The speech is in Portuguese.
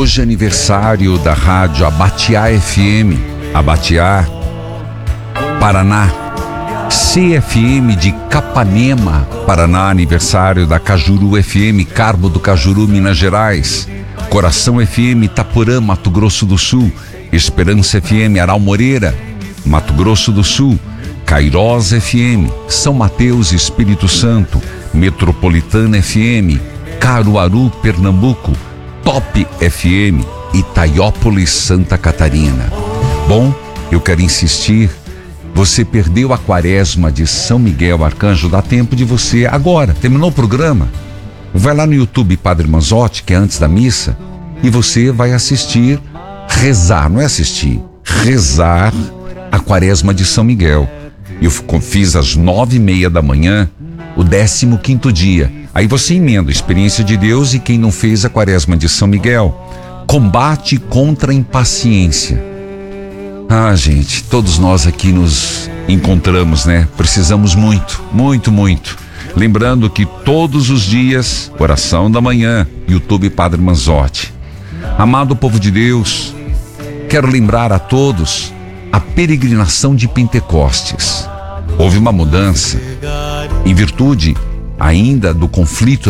Hoje é aniversário da rádio Abatiá FM, Abatiá, Paraná. CFM de Capanema, Paraná, aniversário da Cajuru FM, Carmo do Cajuru, Minas Gerais. Coração FM, Itaporã, Mato Grosso do Sul. Esperança FM, Aral Moreira, Mato Grosso do Sul. Cairós FM, São Mateus, Espírito Santo. Metropolitana FM, Caruaru, Pernambuco. Top FM, Itaiópolis, Santa Catarina. Bom, eu quero insistir. Você perdeu a quaresma de São Miguel Arcanjo, dá tempo de você agora, terminou o programa, vai lá no YouTube Padre Manzotti, que é antes da missa, e você vai assistir, rezar, não é assistir, rezar a quaresma de São Miguel. Eu fiz às 9:30 da manhã, o 15º dia. Aí você emenda a experiência de Deus e quem não fez a quaresma de São Miguel. Combate contra a impaciência. Ah, gente, todos nós aqui nos encontramos, né? Precisamos muito, muito, muito. Lembrando que todos os dias, oração da manhã, YouTube Padre Manzotti. Amado povo de Deus, quero lembrar a todos a peregrinação de Pentecostes. Houve uma mudança em virtude ainda do conflito